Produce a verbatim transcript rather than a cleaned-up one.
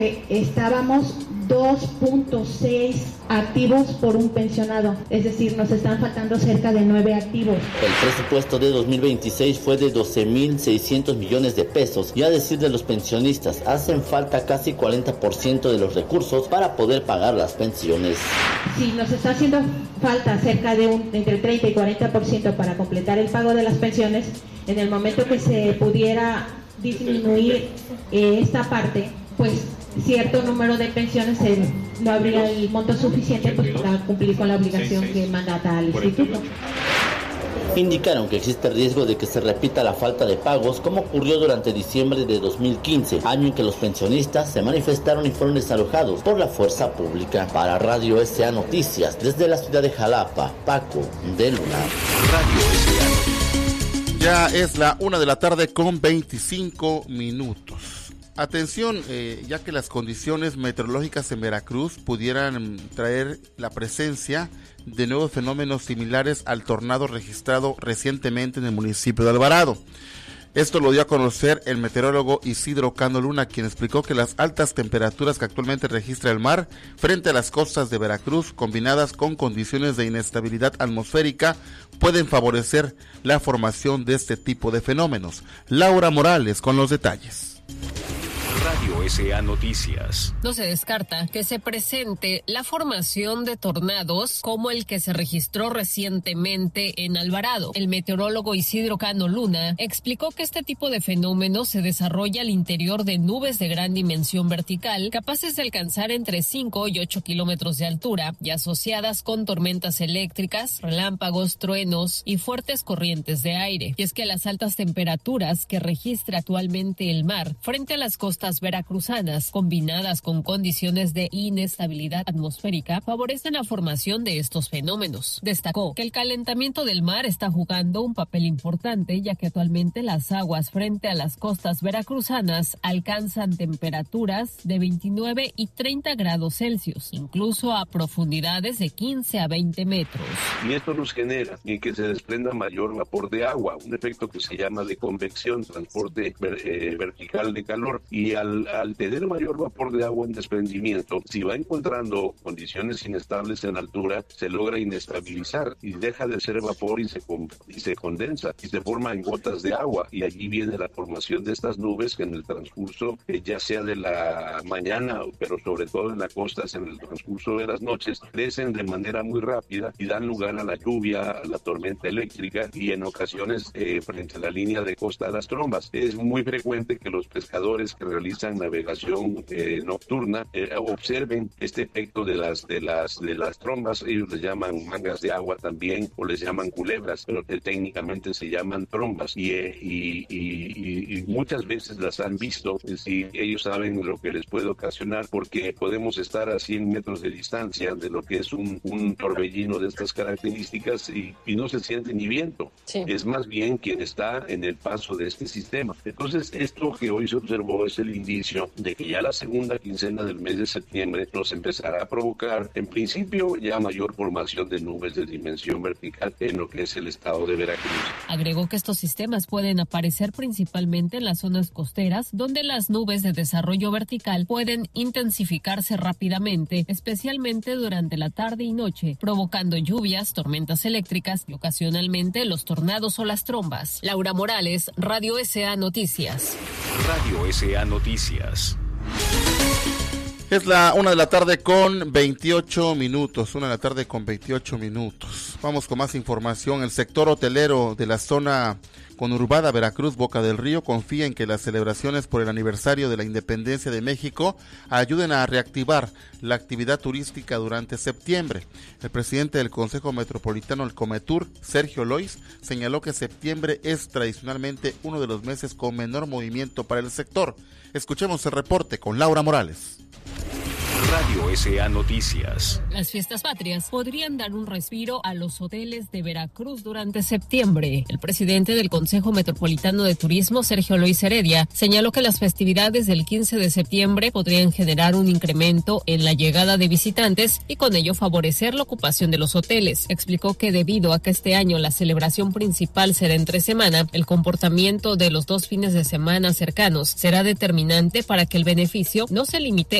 Estábamos dos punto seis activos por un pensionado, es decir, nos están faltando cerca de nueve activos. El presupuesto de dos mil veintiséis fue de doce mil seiscientos millones de pesos y a decir de los pensionistas, hacen falta casi cuarenta por ciento de los recursos para poder pagar las pensiones. Sí, nos está haciendo falta cerca de un, entre treinta y cuarenta por ciento para completar el pago de las pensiones. En el momento que se pudiera disminuir eh, esta parte, pues cierto número de pensiones eh, no habría el monto suficiente pues, para cumplir con la obligación que mandata al instituto. Indicaron que existe riesgo de que se repita la falta de pagos como ocurrió durante diciembre de dos mil quince, año en que los pensionistas se manifestaron y fueron desalojados por la fuerza pública. Para Radio S A Noticias, desde la ciudad de Jalapa, Paco de Luna. Radio S A. Ya es la una de la tarde con veinticinco minutos. Atención, eh, ya que las condiciones meteorológicas en Veracruz pudieran traer la presencia de nuevos fenómenos similares al tornado registrado recientemente en el municipio de Alvarado. Esto lo dio a conocer el meteorólogo Isidro Cano Luna, quien explicó que las altas temperaturas que actualmente registra el mar frente a las costas de Veracruz, combinadas con condiciones de inestabilidad atmosférica, pueden favorecer la formación de este tipo de fenómenos. Laura Morales con los detalles. Radio S A Noticias. No se descarta que se presente la formación de tornados como el que se registró recientemente en Alvarado. El meteorólogo Isidro Cano Luna explicó que este tipo de fenómeno se desarrolla al interior de nubes de gran dimensión vertical, capaces de alcanzar entre cinco y ocho kilómetros de altura y asociadas con tormentas eléctricas, relámpagos, truenos y fuertes corrientes de aire. Y es que las altas temperaturas que registra actualmente el mar frente a las costas veracruzanas, combinadas con condiciones de inestabilidad atmosférica, favorecen la formación de estos fenómenos. Destacó que el calentamiento del mar está jugando un papel importante, ya que actualmente las aguas frente a las costas veracruzanas alcanzan temperaturas de veintinueve y treinta grados Celsius, incluso a profundidades de quince a veinte metros. Y esto nos genera en que se desprenda mayor vapor de agua, un efecto que se llama de convección, transporte ver, eh, vertical de calor, y al, al tener mayor vapor de agua en desprendimiento, si va encontrando condiciones inestables en altura, se logra inestabilizar y deja de ser vapor y se, y se condensa y se forma en gotas de agua, y allí viene la formación de estas nubes que en el transcurso, eh, ya sea de la mañana, pero sobre todo en las costas, en el transcurso de las noches, crecen de manera muy rápida y dan lugar a la lluvia, a la tormenta eléctrica y en ocasiones eh, frente a la línea de costa a las trombas. Es muy frecuente que los pescadores que realizan navegación eh, nocturna eh, observen este efecto de las de las de las trombas. Ellos les llaman mangas de agua también, o les llaman culebras, pero que técnicamente se llaman trombas, y, eh, y, y, y muchas veces las han visto. Si ellos saben lo que les puede ocasionar, porque podemos estar a cien metros de distancia de lo que es un, un torbellino de estas características y, y no se siente ni viento. Sí. Es más bien quien está en el paso de este sistema. Entonces, esto que hoy se observó es el indicio de que ya la segunda quincena del mes de septiembre nos empezará a provocar, en principio, ya mayor formación de nubes de dimensión vertical en lo que es el estado de Veracruz. Agregó que estos sistemas pueden aparecer principalmente en las zonas costeras, donde las nubes de desarrollo vertical pueden intensificarse rápidamente, especialmente durante la tarde y noche, provocando lluvias, tormentas eléctricas y ocasionalmente los tornados o las trombas. Laura Morales, Radio S A Noticias. Radio S A Noticias. Es la una de la tarde con veintiocho minutos, una de la tarde con veintiocho minutos. Vamos con más información. El sector hotelero de la zona conurbada Veracruz, Boca del Río, confía en que las celebraciones por el aniversario de la independencia de México ayuden a reactivar la actividad turística durante septiembre. El presidente del Consejo Metropolitano del Cometur, Sergio Lois, señaló que septiembre es tradicionalmente uno de los meses con menor movimiento para el sector. Escuchemos el reporte con Laura Morales. Radio S A Noticias. Las fiestas patrias podrían dar un respiro a los hoteles de Veracruz durante septiembre. El presidente del Consejo Metropolitano de Turismo, Sergio Lois Heredia, señaló que las festividades del quince de septiembre podrían generar un incremento en la llegada de visitantes y con ello favorecer la ocupación de los hoteles. Explicó que debido a que este año la celebración principal será entre semana, el comportamiento de los dos fines de semana cercanos será determinante para que el beneficio no se limite